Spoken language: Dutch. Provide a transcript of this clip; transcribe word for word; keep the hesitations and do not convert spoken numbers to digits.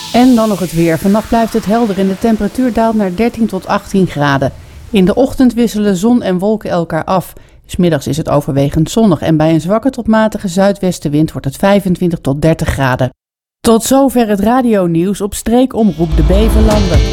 En dan nog het weer. Vannacht blijft het helder en de temperatuur daalt naar dertien tot achttien graden. In de ochtend wisselen zon en wolken elkaar af. 's Middags is het overwegend zonnig en bij een zwakke tot matige zuidwestenwind wordt het vijfentwintig tot dertig graden. Tot zover het radionieuws op streekomroep de Beverlanden.